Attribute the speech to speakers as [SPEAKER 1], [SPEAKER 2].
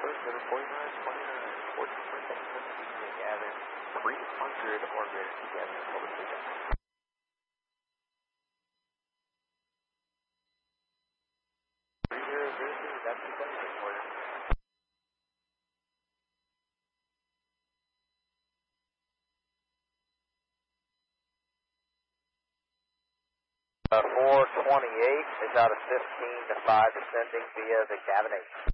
[SPEAKER 1] First, number 4929, 14.7 together, 300 or greater together, over to you. 3002, that's the question for you. 428 is out of 15 to 5 descending via the cabin 8.